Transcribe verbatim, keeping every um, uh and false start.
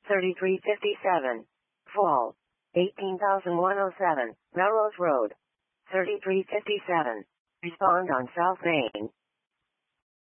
thirty-three fifty-seven. Fall. eighteen thousand one hundred seven. Melrose Road. thirty-three fifty-seven. Respond on South Main.